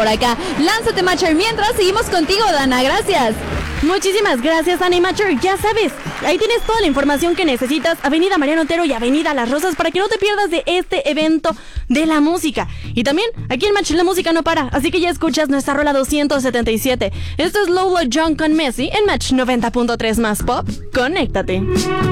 por acá. Lánzate, Matcher. Mientras, seguimos contigo, Dana. Gracias. Muchísimas gracias, Dana y Matcher. Ya sabes, ahí tienes toda la información que necesitas. Avenida Mariano Otero y Avenida Las Rosas, para que no te pierdas de este evento de la música. Y también, aquí en Match la música no para, así que ya escuchas nuestra rola 277. Esto es Lolo Young con Messi en Match 90.3 más Pop. Conéctate.